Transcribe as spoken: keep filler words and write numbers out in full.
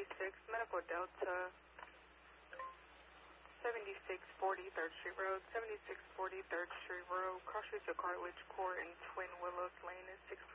seventy-six, Medical Delta, seventy-six forty third Street Road, seventy-six forty third Street Road, cross streets of Cartilage Court and Twin Willows Lane is six